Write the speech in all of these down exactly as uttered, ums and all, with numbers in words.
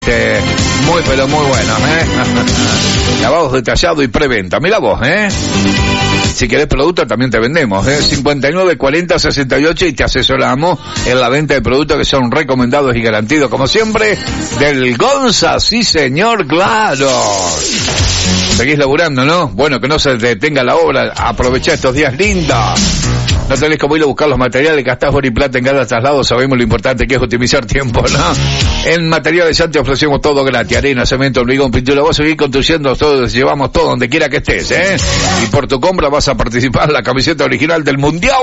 Eh, muy pero muy bueno, ¿eh? Lavados detallado y preventa. Mira vos, ¿eh? Si querés productos también te vendemos, ¿eh? cincuenta y nueve cuarenta sesenta y ocho y te asesoramos en la venta de productos que son recomendados y garantidos, como siempre, del Gonza. Sí, señor, claro. Seguís laburando, ¿no? Bueno, que no se detenga la obra. Aprovechá estos días lindos. No tenés como ir a buscar los materiales, gastás oro y plata en cada traslado, sabemos lo importante que es optimizar tiempo, ¿no? En Materiales Ya te ofrecemos todo gratis, arena, cemento, hormigón, pintura, vos seguís construyendo todo, llevamos todo donde quiera que estés, ¿eh? Y por tu compra vas a participar en la camiseta original del Mundial.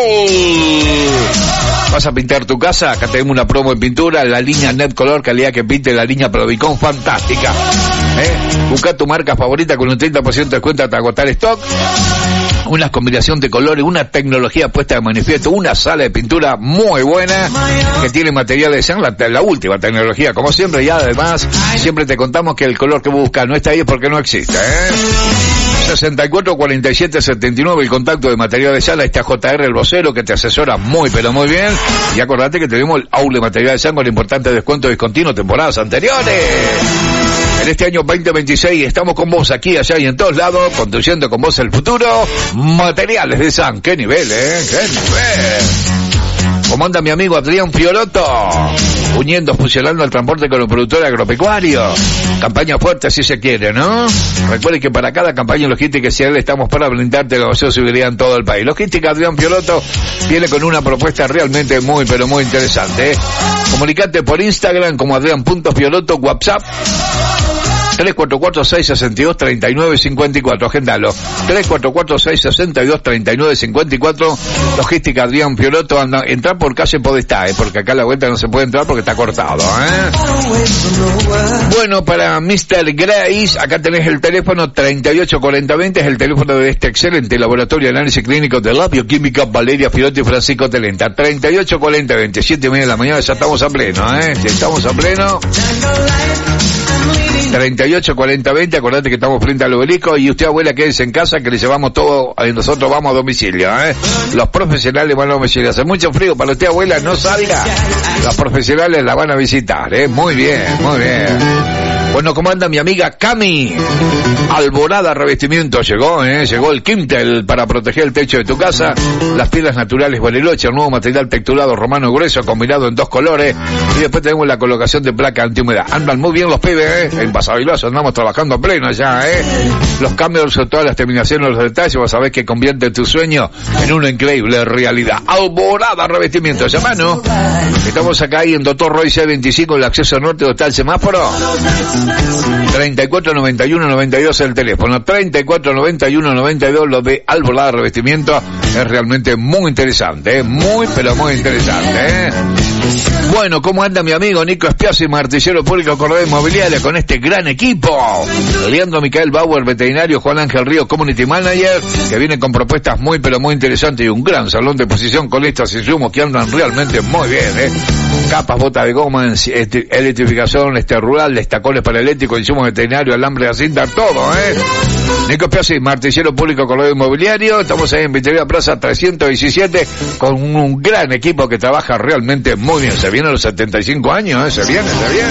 ¿Vas a pintar tu casa? Acá tenemos una promo en pintura, la línea Net Color, calidad que pinte, la línea Provicon, fantástica, ¿eh? Busca tu marca favorita con un treinta por ciento de descuento hasta agotar stock. Una combinación de colores, una tecnología puesta de manifiesto, una sala de pintura muy buena que tiene materiales, la, la última tecnología, como siempre, y además siempre te contamos que el color que buscas no está ahí porque no existe, ¿eh? sesenta y cuatro cuarenta y siete setenta y nueve, el contacto de Materiales Sala, está J R el vocero que te asesora muy pero muy bien. Y acordate que tenemos el Aule Materiales San con importante descuento discontinuo temporadas anteriores. En este año veinte veintiséis estamos con vos aquí, allá y en todos lados, construyendo con vos el futuro. Materiales de San, qué nivel, eh, qué nivel. ¿Cómo anda mi amigo Adrián Fiorotto? Uniendo, fusionando el transporte con el productor agropecuario. Campaña fuerte si se quiere, ¿no? Recuerde que para cada campaña logística C L estamos para brindarte negocio de seguridad en todo el país. Logística Adrián Fiorotto viene con una propuesta realmente muy, pero muy interesante, ¿eh? Comunicate por Instagram como Adrián.Fiorotto, WhatsApp tres cuatro cuatro seis seis dos tres nueve cinco cuatro, agendalo, tres cuatro cuatro seis seis dos tres nueve cinco cuatro, Logística Adrián Fiorotto, anda, entra por calle Podestá, eh, porque acá a la vuelta no se puede entrar porque está cortado, eh. Bueno, para mister Grace, acá tenés el teléfono treinta y ocho cuarenta veinte, es el teléfono de este excelente laboratorio de análisis clínico de la bioquímica Valeria Fiorotto y Francisco Telenta, treinta y ocho cuarenta veinte, siete y media de la mañana, ya estamos a pleno, eh, estamos a pleno. treinta y ocho cuarenta veinte, acordate que estamos frente al obelisco, y usted, abuela, quédese en casa que le llevamos todo, y nosotros vamos a domicilio, ¿eh? Los profesionales van a domicilio. Hace mucho frío, para usted, abuela, no salga. Los profesionales la van a visitar, ¿eh? Muy bien, muy bien. Bueno, ¿cómo anda mi amiga Cami? Alborada Revestimiento llegó, ¿eh? Llegó el Quintel para proteger el techo de tu casa. Las piedras naturales Bariloche, el nuevo material texturado romano grueso combinado en dos colores. Y después tenemos la colocación de placa antihumedad. Andan muy bien los pibes, ¿eh? En Pasaviloso andamos trabajando a pleno ya, ¿eh? Los cambios sobre todas las terminaciones, los detalles, vos sabés que convierte tu sueño en una increíble realidad. Alborada Revestimiento, llamano. Estamos acá ahí en Doctor Roy C veinticinco, el acceso norte, donde está el semáforo. treinta y cuatro noventa y uno noventa y dos el teléfono, treinta y cuatro noventa y uno noventa y dos, lo de Alborada Revestimiento es realmente muy interesante, ¿eh? Muy pero muy interesante, ¿eh? Bueno, ¿cómo anda mi amigo Nico Espiazo y Martillero Público Corredor Inmobiliaria con este gran equipo? Leandro Micael Bauer, veterinario, Juan Ángel Río, Community Manager, que viene con propuestas muy pero muy interesantes y un gran salón de exposición con estos insumos que andan realmente muy bien, ¿eh? Capas, botas de goma, electrificación este rural, destacones para eléctrico, insumos veterinarios, alambre de cinta, todo, ¿eh? Nico Espiazo y Martillero Público Corredor Inmobiliario, estamos ahí en Viteria Plaza trescientos diecisiete con un gran equipo que trabaja realmente muy bien. Se vienen los setenta y cinco años, ¿eh? Se viene, se viene.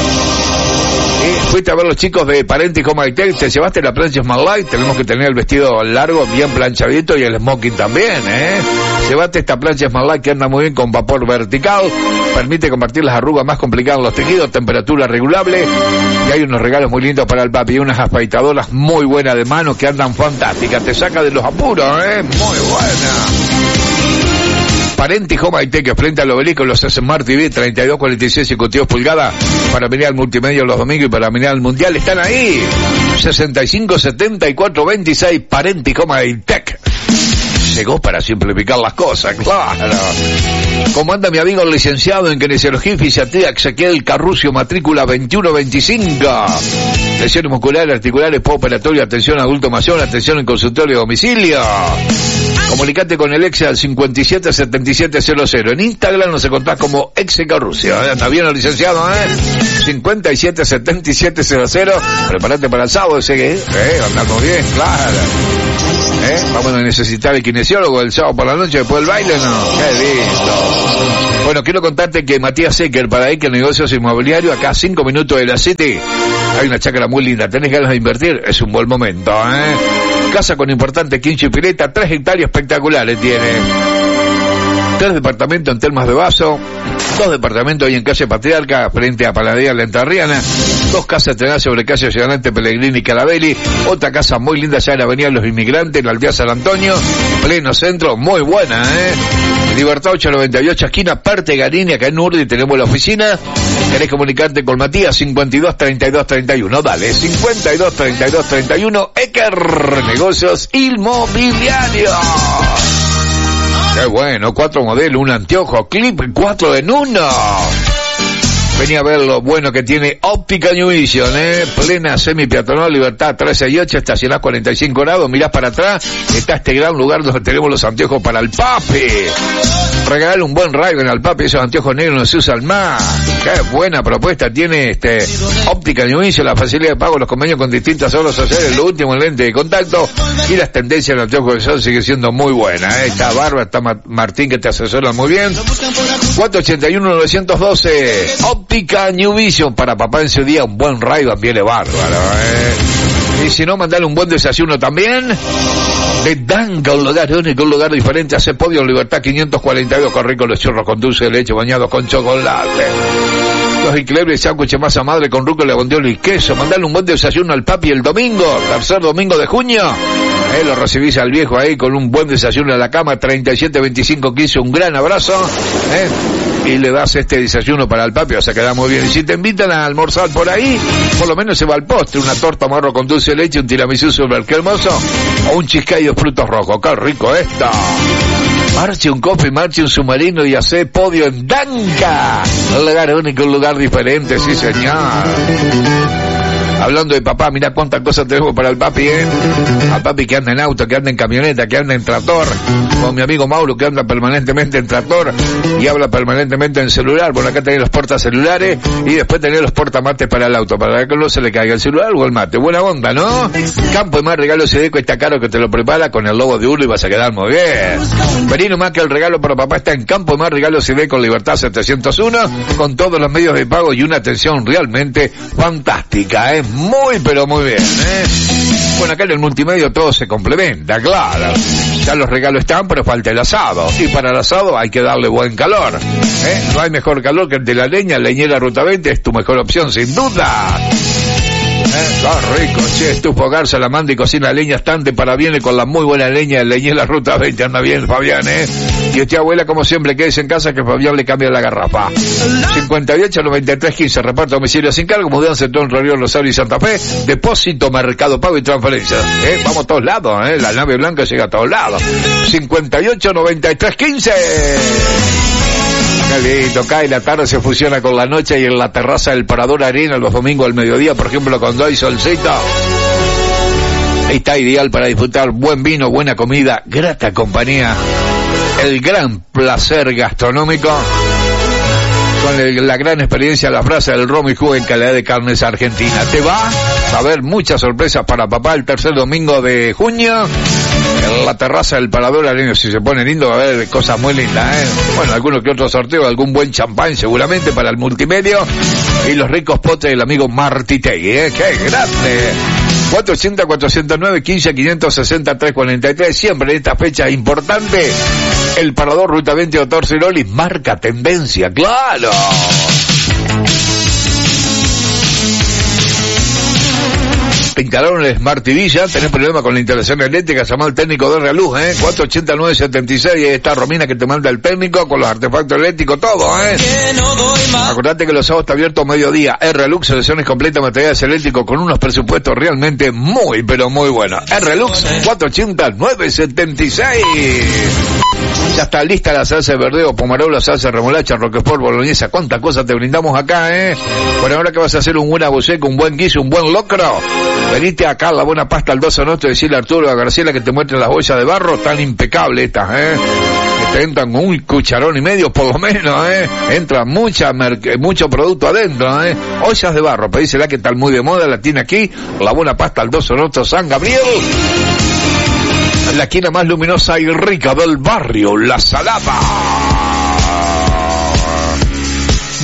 Y fuiste a ver los chicos de Parenti Home Tech, te llevaste la plancha Smart Light, tenemos que tener el vestido largo, bien planchadito y el smoking también, ¿eh? Llevate esta plancha Smart Light que anda muy bien con vapor vertical, permite combatir las arrugas más complicadas en los tejidos, temperatura regulable, y hay unos regalos muy lindos para el papi, unas afeitadoras muy buenas de mano que andan fantásticas, te saca de los apuros, ¿eh? Muy buena. Parenti Home Tech, frente al obelisco, los Smart T V, treinta y dos cuarenta y seis cincuenta y dos pulgadas, para mirar el multimedia los domingos y para mirar el mundial, están ahí. sesenta y cinco setenta y cuatro veintiséis, Parenti Home Tech. Llegó para simplificar las cosas, claro. ¿Cómo anda mi amigo el licenciado en kinesiología y fisiatría Ezequiel Carrucio, matrícula veintiuno veinticinco? Lesiones musculares, articulares, postoperatorio, atención adulto mayor, atención en consultorio de domicilio. Comunicate con el Exe al cincuenta y siete setenta y siete cero cero. En Instagram nos encontrás como Exe Carrucio, ¿eh? Está bien el licenciado, ¿eh? cincuenta y siete setenta y siete cero cero. Prepárate para el sábado, ese que, ¿eh? Andamos bien, claro. ¿Eh? Vamos a necesitar el kinesiólogo el sábado por la noche después del baile, ¿no? Qué lindo. Bueno, quiero contarte que Matías Secker, para ahí que el negocio es inmobiliario, acá a cinco minutos de la City, hay una chacra muy linda. ¿Tenés ganas de invertir? Es un buen momento, ¿eh? Casa con importante quincho y pileta, tres hectáreas espectaculares tiene. Tres departamentos en Termas de Vaso, dos departamentos ahí en calle Patriarca, frente a Panadería La Entarriana, dos casas tenadas sobre calle Ciudadante Pellegrini y Carabelli, otra casa muy linda ya en la Avenida Los Inmigrantes, en la aldea San Antonio, pleno centro, muy buena, ¿eh? Libertad ocho noventa y ocho, esquina Parte Garini, acá en Urdi tenemos la oficina. ¿Querés comunicarte con Matías? cincuenta y dos treinta y dos treinta y uno, dale, cincuenta y dos treinta y dos treinta y uno, Ecker Negocios Inmobiliarios. Qué bueno, cuatro modelos, un anteojo, clip, cuatro en uno. Venía a ver lo bueno que tiene Óptica New Vision, eh, plena semi-peatonal, Libertad trece y ocho, estacionás cuarenta y cinco grados, mirás para atrás, está este gran lugar donde tenemos los anteojos para el papi. Regalar un buen Ray-Ban al papi, esos anteojos negros no se usan más. Qué buena propuesta tiene este Óptica New Vision, la facilidad de pago, los convenios con distintas obras sociales, lo último en lente de contacto y las tendencias en anteojos de sol sigue siendo muy buena, eh. Está Barba, está Martín que te asesora muy bien. cuatro ochenta y uno novecientos doce, Óptica New Vision, para papá en su día un buen Ray-Ban viene bárbaro, eh. Y si no, mandale un buen desayuno también de Danca, un lugar único, un lugar diferente. Hace Podio Libertad quinientos cuarenta y dos, con rico los churros con dulce de leche bañados con chocolate. Los increíbles sándwiches masa madre con rúcula, bondiola y queso. Mandale un buen desayuno al papi el domingo, tercer domingo de junio. Eh, lo recibís al viejo ahí con un buen desayuno en la cama, treinta y siete veinticinco quince, un gran abrazo, eh, y le das este desayuno para el papi, o sea, queda muy bien. Y si te invitan a almorzar por ahí, por lo menos se va al postre, una torta marro con dulce de leche, un tiramisú super qué hermoso, o un cheesecake de frutos rojos, qué rico esto. Marche un coffee, marche un submarino y hace Podio en Danca. Un lugar único, un lugar diferente, sí señor. Hablando de papá, mirá cuántas cosas tenemos para el papi, ¿eh? Al papi que anda en auto, que anda en camioneta, que anda en tractor, con mi amigo Mauro que anda permanentemente en tractor y habla permanentemente en celular. Bueno, acá tenés los portas celulares y después tenés los portamates para el auto, para que no se le caiga el celular o el mate. Buena onda, ¿no? Campo y más regalos Sedeco, está caro que te lo prepara con el logo de Urlo y vas a quedar muy bien. Vení nomás que el regalo para papá está en Campo y más regalos Sedeco, Libertad setecientos uno, con todos los medios de pago y una atención realmente fantástica, ¿eh? Muy, pero muy bien, ¿eh? Bueno, acá en el multimedio todo se complementa, claro. Ya los regalos están, pero falta el asado. Y para el asado hay que darle buen calor, ¿eh? No hay mejor calor que el de la leña. Leñera Ruta veinte es tu mejor opción, sin duda. ¿Eh? ¡Qué rico! Che, estufa, hogar, salamandra y cocina leña estante para bienes con la muy buena leña de Leñera Ruta veinte. Anda bien, Fabián, ¿eh? Y usted, abuela, como siempre, quédese en casa que Fabián le cambia la garrafa. cincuenta y ocho noventa y tres quince, reparto domicilio sin cargo, mudanza en todo el Río Rosario y Santa Fe, depósito, mercado pago y transferencia. ¿Eh? Vamos a todos lados, ¿eh? La nave blanca llega a todos lados. cincuenta y ocho noventa y tres quince. Qué lindo, cae la tarde, se fusiona con la noche y en la terraza del Parador Arena los domingos al mediodía, por ejemplo, cuando hay solcito. Ahí está ideal para disfrutar buen vino, buena comida, grata compañía, el gran placer gastronómico, con el, la gran experiencia, la frase del romo y jugo en calidad de carnes argentina. Te va a haber muchas sorpresas para papá el tercer domingo de junio. En la terraza del Parador Arena, si se pone lindo, va a haber cosas muy lindas, ¿eh? Bueno, alguno que otro sorteo, algún buen champán seguramente para el multimedio y los ricos potes del amigo Martitegui, ¿eh? ¡Qué grande! cuatro ochenta, cuatrocientos nueve, quince, quinientos sesenta, trescientos cuarenta y tres, siempre en esta fecha importante, el Parador Ruta veinte Doctor Ciroli marca tendencia, ¡claro! Te instalaron el Smart T V, ya tenés problema con la instalación eléctrica, llama al técnico de Realuz, ¿eh? cuatro ochenta, nueve setenta y seis, ahí está Romina que te manda el técnico con los artefactos eléctricos, todo, ¿eh? Acordate que los sábados está abierto a mediodía. R-Lux, selecciones completas, materiales eléctricos con unos presupuestos realmente muy, pero muy buenos. R-Lux, cuatro ochenta, nueve setenta y seis. Ya está lista la salsa de verdeo, pomarola, salsa de remolacha, roquefort, boloñesa. Cuántas cosas te brindamos acá, ¿eh? Bueno, ahora que vas a hacer un buen abuseco, un buen guiso, un buen locro, venite acá a la buena pasta al doce Nostro y decirle a Arturo, a García que te muestre las ollas de barro tan impecables estas, ¿eh? Que te entran con un cucharón y medio por lo menos, ¿eh? Entra mucha mucho producto adentro, ¿eh? Ollas de barro, pedísela que está muy de moda, la tiene aquí, la buena pasta al doce Nostro San Gabriel. La esquina más luminosa y rica del barrio, La Salada.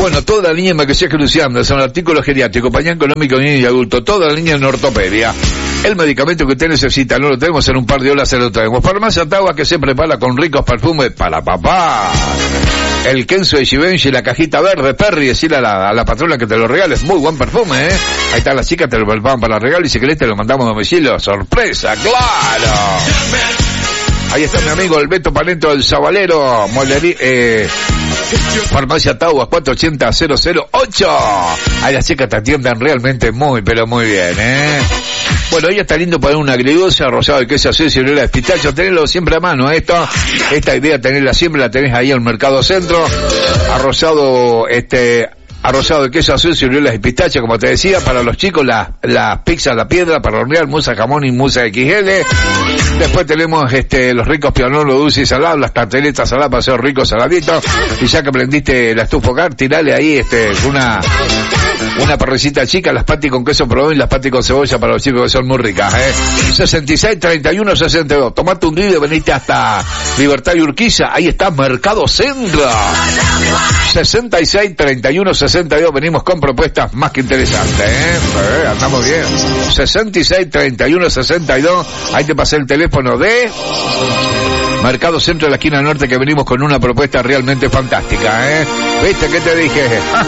Bueno, toda la línea de maquillaje Luciana, son artículos geriátricos, pañal económico de niño y adulto, toda la línea en ortopedia. El medicamento que usted necesita, no lo tenemos en un par de horas, se lo traemos. Farmacia Taua, que se prepara con ricos perfumes para papá. El Kenzo de Givenchy, la cajita verde, Perry, decirle a la, a la patrona que te lo regales, muy buen perfume, ¿eh? Ahí está la chica, te lo preparan para regalo y si querés te lo mandamos a domicilio. ¡Sorpresa, claro! Ahí está mi amigo el Beto Palento del Zabalero, Molerí, eh, Farmacia Taua, cuatro ochenta cero cero ocho. Ahí las chicas te atienden realmente muy, pero muy bien, ¿eh? Bueno, ella está lindo para una agridulce, rosado de queso azul, ciruela de pistacho, tenerlo siempre a mano, esto, esta idea tenerla siempre, la tenés ahí en el Mercado Centro, arrozado, este, arrozado de queso azul, ciruelas y pistacho, como te decía, para los chicos la, la pizza a la piedra, para hornear, musa jamón y musa equis ele. Después tenemos este los ricos piononos dulces y salados, las tarteletas saladas para hacer ricos saladitos. Y ya que prendiste la estufa hogar, tirale ahí este una una parricita chica, las patis con queso provolone y las patis con cebolla para los chicos que son muy ricas, eh. sesenta y seis, treinta y uno, sesenta y dos. Tomate un día y venite hasta Libertad y Urquiza, ahí está Mercado Centro. sesenta y seis, treinta y uno, sesenta y dos, venimos con propuestas más que interesantes, eh. eh andamos bien. sesenta y seis, treinta y uno, sesenta y dos, ahí te pasé el teléfono de Mercado Centro de la esquina norte, que venimos con una propuesta realmente fantástica, ¿eh? ¿Viste qué te dije?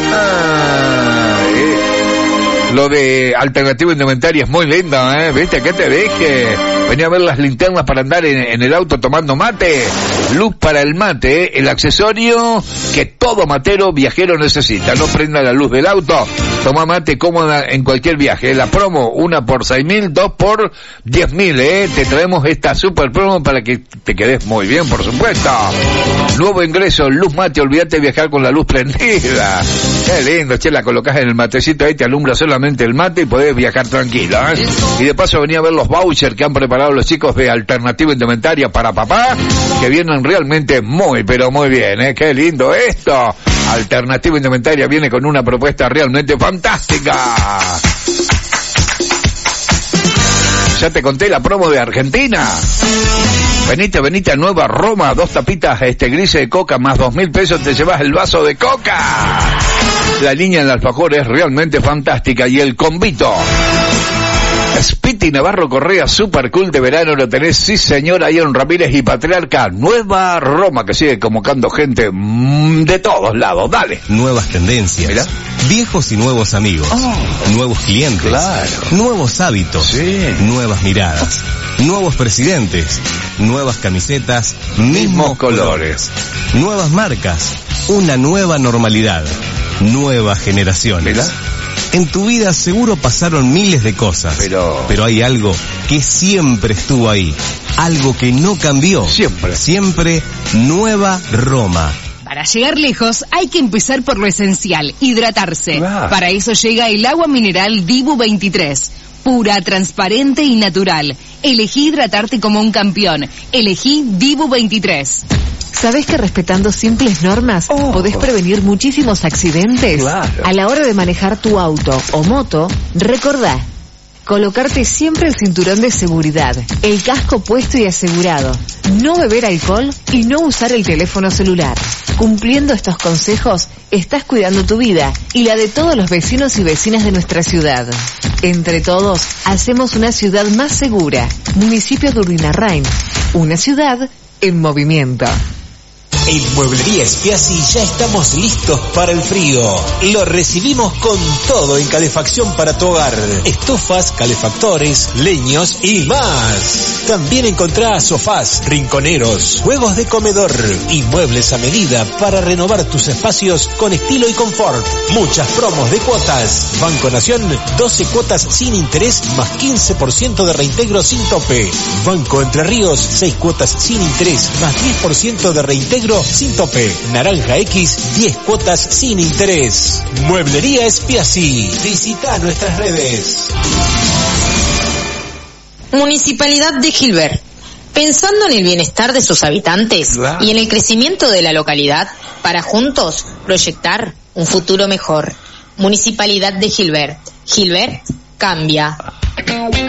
Lo de alternativa indumentaria es muy lindo, ¿eh? ¿Viste qué te dije? Venía a ver las linternas para andar en, en el auto tomando mate. Luz para el mate, ¿eh? El accesorio que todo matero viajero necesita. No prenda la luz del auto. Toma mate cómoda en cualquier viaje. La promo, una por seis mil, dos por diez mil, ¿eh? Te traemos esta super promo para que te quedes muy bien, por supuesto. Nuevo ingreso, luz mate, olvídate de viajar con la luz prendida. Qué lindo, che, la colocás en el matecito ahí, te alumbra solamente el mate y podés viajar tranquilo, ¿eh? Y de paso venía a ver los vouchers que han preparado los chicos de Alternativa Indumentaria para papá, que vienen realmente muy, pero muy bien, ¿eh? Qué lindo esto. Alternativa Indumentaria viene con una propuesta realmente fantástica. Ya te conté la promo de Argentina. Venite, venite a Nueva Roma, dos tapitas este grises de coca más dos mil pesos, te llevas el vaso de coca. La línea del alfajor es realmente fantástica y el convito Spiti Navarro Correa, super cool de verano, lo tenés, sí señor, ahí en Ramírez y Patriarca, Nueva Roma, que sigue convocando gente mmm, de todos lados, dale. Nuevas tendencias. ¿Mirá? Viejos y nuevos amigos. Oh, nuevos clientes. Claro. Nuevos hábitos. Sí. Nuevas miradas. Nuevos presidentes. Nuevas camisetas. Mismos, mismos colores. colores. Nuevas marcas. Una nueva normalidad. Nuevas generaciones. ¿Mirá? En tu vida seguro pasaron miles de cosas, pero... pero hay algo que siempre estuvo ahí, algo que no cambió. Siempre. Siempre Nueva Roma. Para llegar lejos hay que empezar por lo esencial, hidratarse. Ah. Para eso llega el agua mineral Dibu veintitrés. Pura, transparente y natural. Elegí hidratarte como un campeón. Elegí Dibu veintitrés. ¿Sabés que respetando simples normas oh. podés prevenir muchísimos accidentes? Claro. A la hora de manejar tu auto o moto, recordá colocarte siempre el cinturón de seguridad, el casco puesto y asegurado, no beber alcohol y no usar el teléfono celular. Cumpliendo estos consejos, estás cuidando tu vida y la de todos los vecinos y vecinas de nuestra ciudad. Entre todos, hacemos una ciudad más segura. Municipio de Urdinarrain, una ciudad en movimiento. En Mueblería Spiazzi ya estamos listos para el frío. Lo recibimos con todo en calefacción para tu hogar. Estufas, calefactores, leños y más. También encontrá sofás, rinconeros, juegos de comedor y muebles a medida para renovar tus espacios con estilo y confort. Muchas promos de cuotas. Banco Nación, doce cuotas sin interés más quince por ciento de reintegro sin tope. Banco Entre Ríos, seis cuotas sin interés más diez por ciento de reintegro sin tope. Naranja X, diez cuotas sin interés. Mueblería Spiazzi. Visita nuestras redes. Municipalidad de Gilbert. Pensando en el bienestar de sus habitantes claro. y en el crecimiento de la localidad, para juntos proyectar un futuro mejor. Municipalidad de Gilbert. Gilbert cambia.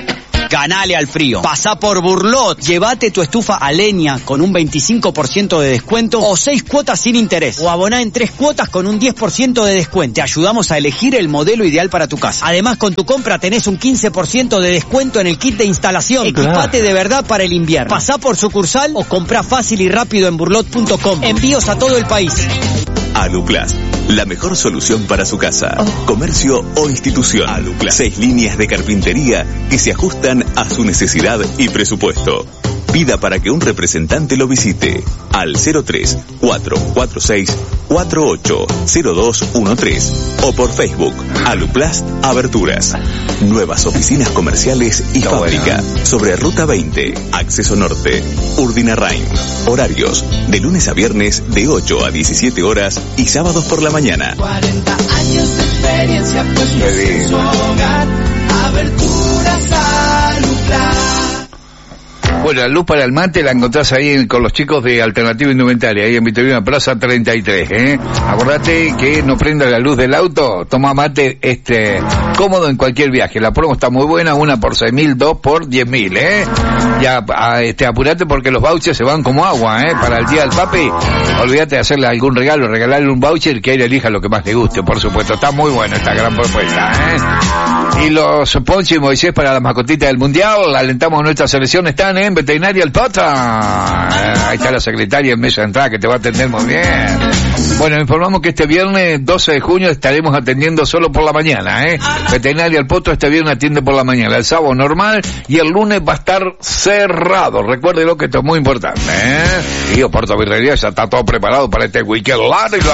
ganale al frío. Pasá por Burlot, llévate tu estufa a leña con un veinticinco por ciento de descuento o seis cuotas sin interés. O aboná en tres cuotas con un diez por ciento de descuento. Te ayudamos a elegir el modelo ideal para tu casa. Además, con tu compra tenés un quince por ciento de descuento en el kit de instalación. Equipate de verdad para el invierno. Pasá por sucursal o comprá fácil y rápido en burlot punto com. Envíos a todo el país. Aluplast, la mejor solución para su casa, oh. comercio o institución. Aluplast, seis líneas de carpintería que se ajustan a su necesidad y presupuesto. Pida para que un representante lo visite al cero tres, cuatro cuatro seis, cuatro ocho cero dos uno tres o por Facebook Aluplast Aberturas. Nuevas oficinas comerciales y Está fábrica buena. Sobre Ruta veinte, Acceso Norte, Urdinarrain. Horarios de lunes a viernes de ocho a diecisiete horas y sábados por la mañana. cuarenta años de experiencia, pues no es su hogar. Aberturas Aluplast. Bueno, la luz para el mate la encontrás ahí con los chicos de Alternativa Indumentaria, ahí en Vitorino Plaza treinta y tres, ¿eh? Acordate que no prenda la luz del auto, toma mate este cómodo en cualquier viaje. La promo está muy buena, una por seis mil, dos por diez mil, ¿eh? Ya, a, este, apurate porque los vouchers se van como agua, ¿eh? Para el día del papi, olvídate de hacerle algún regalo, regalarle un voucher que él elija lo que más le guste, por supuesto. Está muy buena esta gran propuesta, ¿eh? Y los Ponchi y Moisés para las mascotitas del Mundial, alentamos a nuestra selección, están en Veterinaria El Pota. Ahí está la secretaria en mesa de entrada que te va a atender muy bien. Bueno, informamos que este viernes doce de junio estaremos atendiendo solo por la mañana, ¿eh? Veterinaria El Poto este viernes atiende por la mañana, el sábado normal y el lunes va a estar cerrado. Recuérdelo que esto es muy importante, ¿eh? Y Puerto Virrería ya está todo preparado para este weekend largo.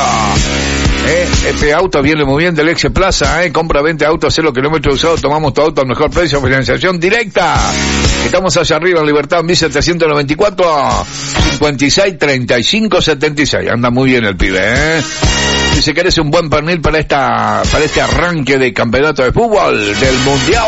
Eh, este auto viene muy bien del Exe Plaza, eh, compra, venta autos, cero kilómetros usados, tomamos tu auto al mejor precio, financiación directa. Estamos allá arriba en Libertad, mil setecientos noventa y cuatro, cincuenta y seis, treinta y cinco, setenta y seis. Anda muy bien el pibe, eh. Si se querés un buen pernil para esta, para este arranque de campeonato de fútbol del Mundial,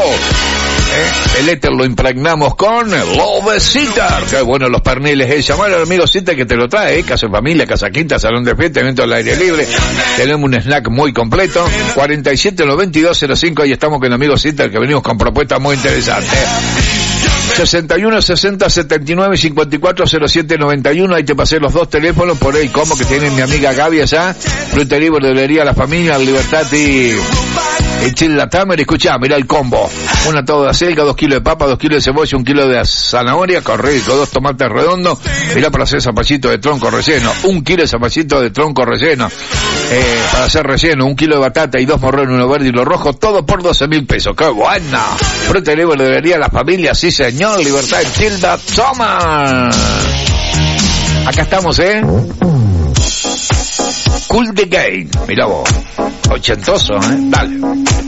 ¿eh? El éter lo impregnamos con Love Sitter. Qué bueno los perniles, eh. Llamar al amigo Sitter que te lo trae, eh. Casa de familia, casa quinta, salón de fiesta, evento al aire libre. Tenemos un snack muy completo. cuarenta y siete noventa y dos cero cinco, ahí estamos con el amigo Sitter que venimos con propuestas muy interesantes. sesenta y uno sesenta setenta y nueve cincuenta y cuatro cero siete noventa y uno, ahí te pasé los dos teléfonos por ahí, como que tiene mi amiga Gaby allá, frutería y verdulería La Familia, Libertad y el Chilla Tamer. Escuchá, mirá el combo, una todo de acelga, dos kilos de papa, dos kilos de cebolla, un kilo de zanahoria, correcto, dos tomates redondos, mirá para hacer zapallito de tronco relleno, un kilo de zapallito de tronco relleno, eh, para hacer relleno, un kilo de batata y dos morrones, uno verde y uno rojo, todo por doce mil pesos, qué buena, frutería y verdulería La Familia, sí señor, Libertad en Tilda, toma. Acá estamos, ¿eh? Cool the Game, mirá vos, ochentoso, ¿eh? Dale.